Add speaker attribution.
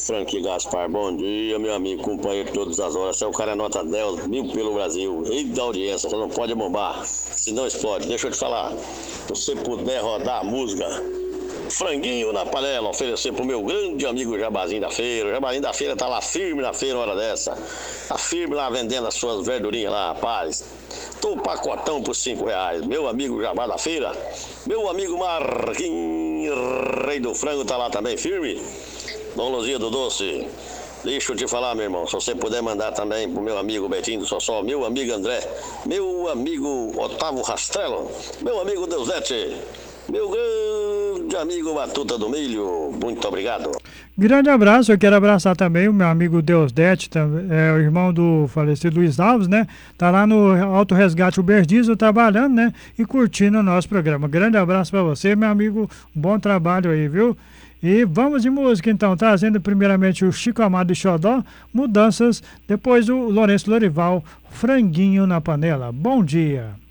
Speaker 1: Frank Gaspar, bom dia, meu amigo, companheiro de todas as horas. Você é o cara nota 10 mil pelo Brasil. Rei da audiência, você não pode bombar, senão explode. Deixa eu te falar, se você puder rodar a música Franguinho na Panela, oferecer pro meu grande amigo Jabazinho da Feira. O Jabazinho da Feira tá lá firme na feira, hora dessa. Tá firme lá vendendo as suas verdurinhas lá, rapaz. Tô um pacotão por R$5. Meu amigo Jabá da Feira. Meu amigo Marquinhos, Rei do Frango, tá lá também firme. Dom Luzia do Doce. Deixa eu te falar, meu irmão, se você puder mandar também pro meu amigo Betinho do Sossó, meu amigo André, meu amigo Otávio Rastrello, meu amigo Deusete, meu grande amigo Batuta do Milho, muito obrigado.
Speaker 2: Grande abraço, eu quero abraçar também o meu amigo Deusdete, o irmão do falecido Luiz Alves, né? Tá lá no Auto Resgate Uberdiesel trabalhando, né? E curtindo o nosso programa. Grande abraço para você, meu amigo, bom trabalho aí, viu? E vamos de música então, trazendo primeiramente o Chico Amado e Xodó, Mudanças, depois o Lourenço Lorival, Franguinho na Panela. Bom dia!